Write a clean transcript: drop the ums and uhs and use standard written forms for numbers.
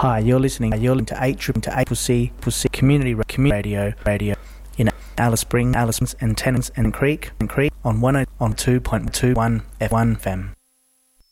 Hi, you're listening to 8 C Community Radio in Alice Springs and Tennant and Creek on 102.21 F1 FM.